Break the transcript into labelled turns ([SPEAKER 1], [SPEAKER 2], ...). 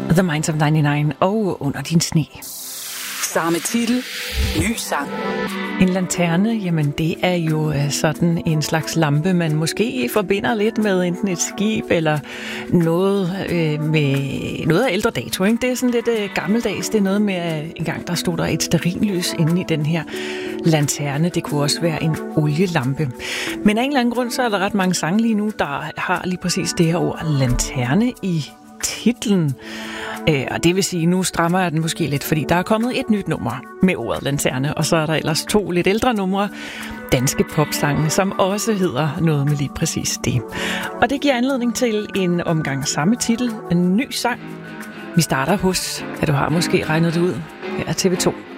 [SPEAKER 1] The Minds of 99 og Under din sne.
[SPEAKER 2] Samme titel, ny sang.
[SPEAKER 1] En lanterne, jamen det er jo sådan en slags lampe, man måske forbinder lidt med enten et skib eller noget med noget af ældre dato. Ikke? Det er sådan lidt gammeldags. Det er noget med, en gang der stod der et stearinlys inde i den her lanterne. Det kunne også være en olielampe. Men af en eller anden grund, så er der ret mange sange lige nu, der har lige præcis det her ord lanterne i titlen. Og det vil sige, nu strammer jeg den måske lidt, fordi der er kommet et nyt nummer med ordet lanterne, og så er der ellers 2 lidt ældre numre, danske popsange, som også hedder noget med lige præcis det. Og det giver anledning til en omgang samme titel, en ny sang. Vi starter hos, du har måske regnet det ud, her er TV2.